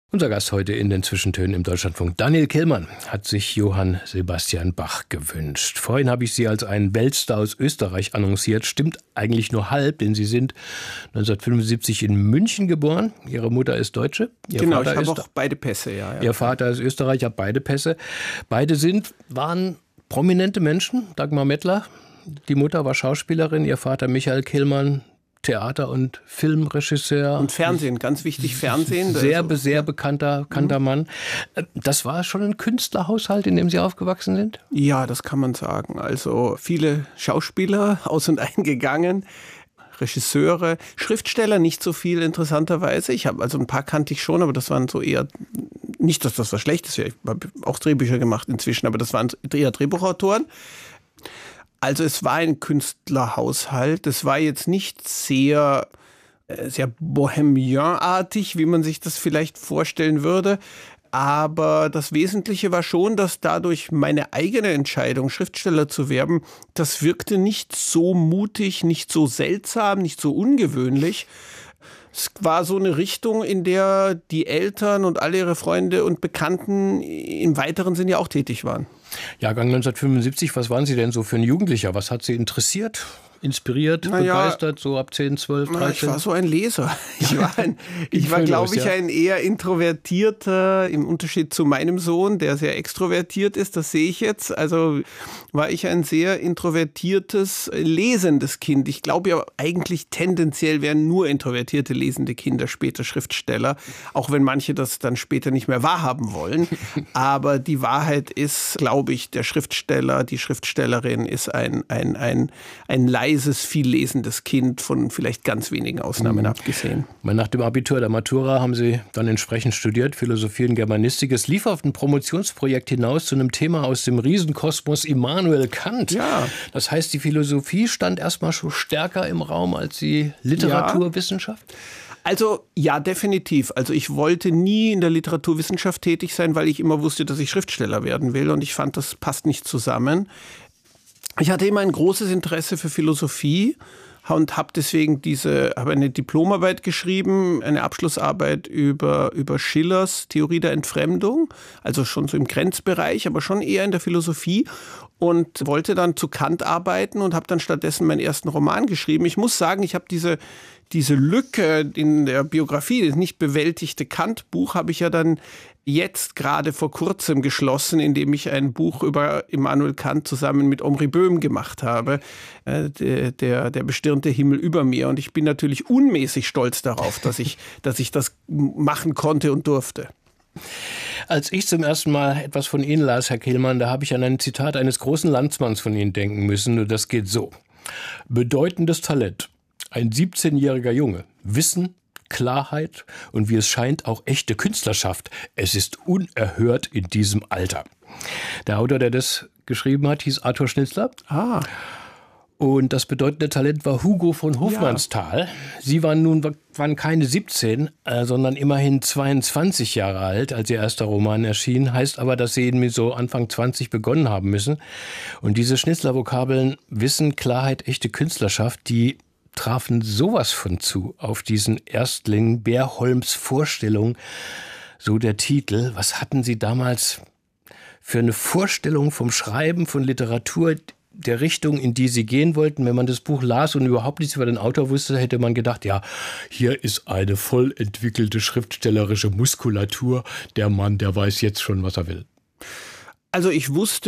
Unser Gast heute in den Zwischentönen im Deutschlandfunk, Daniel Kehlmann, hat sich Johann Sebastian Bach gewünscht. Vorhin habe ich Sie als einen Weltstar aus Österreich annonciert. Stimmt eigentlich nur halb, denn Sie sind 1975 in München geboren. Ihre Mutter ist Deutsche. Ihr genau, Vater ich habe auch beide Pässe. Ja. Ihr Vater ist Österreicher, beide Pässe. Beide waren prominente Menschen. Dagmar Mettler, die Mutter war Schauspielerin, Ihr Vater Michael Kehlmann, Theater- und Filmregisseur. Und Fernsehen, ganz wichtig, Fernsehen. Sehr bekannter Mann. Das war schon ein Künstlerhaushalt, in dem Sie aufgewachsen sind? Ja, das kann man sagen. Also viele Schauspieler aus- und eingegangen, Regisseure, Schriftsteller nicht so viel interessanterweise. Ich habe also ein paar kannte ich schon, aber das waren so eher, nicht, dass das was Schlechtes wäre. Ich habe auch Drehbücher gemacht inzwischen, aber das waren eher Drehbuchautoren. Also es war ein Künstlerhaushalt. Es war jetzt nicht sehr bohemianartig, wie man sich das vielleicht vorstellen würde. Aber das Wesentliche war schon, dass dadurch meine eigene Entscheidung, Schriftsteller zu werden, das wirkte nicht so mutig, nicht so seltsam, nicht so ungewöhnlich. Es war so eine Richtung, in der die Eltern und alle ihre Freunde und Bekannten im weiteren Sinne ja auch tätig waren. Jahrgang 1975, was waren Sie denn so für ein Jugendlicher? Was hat Sie interessiert, inspiriert, begeistert, so ab 10, 12, 13? Ich war so ein Leser. Ich war, glaube ich, ein eher introvertierter, im Unterschied zu meinem Sohn, der sehr extrovertiert ist, das sehe ich jetzt. Also war ich ein sehr introvertiertes, lesendes Kind. Ich glaube ja eigentlich tendenziell wären nur introvertierte, lesende Kinder später Schriftsteller, auch wenn manche das dann später nicht mehr wahrhaben wollen. Aber die Wahrheit ist, glaube ich, der Schriftsteller, die Schriftstellerin ist ein leises, viel lesendes Kind, von vielleicht ganz wenigen Ausnahmen abgesehen. Nach dem Abitur der Matura haben Sie dann entsprechend studiert, Philosophie und Germanistik. Es lief auf ein Promotionsprojekt hinaus zu einem Thema aus dem Riesenkosmos Immanuel Kant. Ja. Das heißt, die Philosophie stand erstmal schon stärker im Raum als die Literaturwissenschaft? Also ja, definitiv. Also ich wollte nie in der Literaturwissenschaft tätig sein, weil ich immer wusste, dass ich Schriftsteller werden will und ich fand, das passt nicht zusammen. Ich hatte immer ein großes Interesse für Philosophie und habe deswegen eine Diplomarbeit geschrieben, eine Abschlussarbeit über Schillers Theorie der Entfremdung, also schon so im Grenzbereich, aber schon eher in der Philosophie und wollte dann zu Kant arbeiten und habe dann stattdessen meinen ersten Roman geschrieben. Ich muss sagen, ich habe diese Lücke in der Biografie, das nicht bewältigte Kant-Buch, habe ich ja dann jetzt gerade vor kurzem geschlossen, indem ich ein Buch über Immanuel Kant zusammen mit Omri Böhm gemacht habe, der bestirnte Himmel über mir. Und ich bin natürlich unmäßig stolz darauf, dass ich das machen konnte und durfte. Als ich zum ersten Mal etwas von Ihnen las, Herr Kehlmann, da habe ich an ein Zitat eines großen Landsmanns von Ihnen denken müssen. Und das geht so. Bedeutendes Talent. Ein 17-jähriger Junge. Wissen, Klarheit und wie es scheint auch echte Künstlerschaft. Es ist unerhört in diesem Alter. Der Autor, der das geschrieben hat, hieß Arthur Schnitzler. Und das bedeutende Talent war Hugo von Hofmannsthal. Ja. Sie waren keine 17, sondern immerhin 22 Jahre alt, als Ihr erster Roman erschien. Heißt aber, dass Sie eben so Anfang 20 begonnen haben müssen. Und diese Schnitzler-Vokabeln Wissen, Klarheit, echte Künstlerschaft, die trafen sowas von zu auf diesen Erstling Bärholms Vorstellung, so der Titel. Was hatten Sie damals für eine Vorstellung vom Schreiben von Literatur, der Richtung, in die Sie gehen wollten? Wenn man das Buch las und überhaupt nichts über den Autor wusste, hätte man gedacht, ja, hier ist eine voll entwickelte schriftstellerische Muskulatur. Der Mann, der weiß jetzt schon, was er will. Also ich wusste